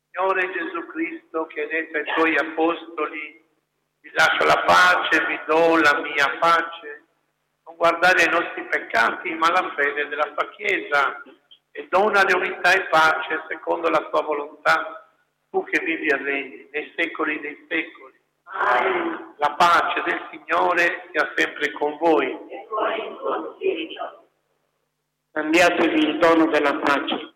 Signore Gesù Cristo, che hai detto ai tuoi apostoli, vi lascio la pace, vi do la mia pace, non guardare ai nostri peccati, ma alla fede della tua Chiesa, e donale unità e pace secondo la tua volontà, tu che vivi e regni nei secoli dei secoli. Amen. La pace del Signore sia sempre con voi. E con il tuo spirito. Cambiatevi il dono della pace.